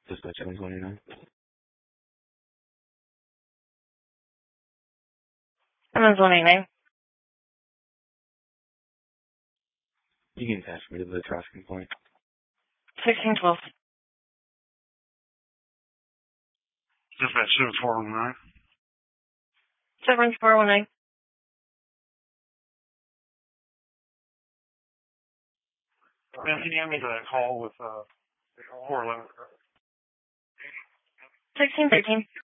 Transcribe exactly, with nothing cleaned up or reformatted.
Dispatch seven twenty-nine. seven twenty-nine. You can attach me to the traffic complaint. sixteen twelve. Dispatch seven four one nine. seven four one nine. Man, can you hand me the call with uh four eleven? sixteen thirteen.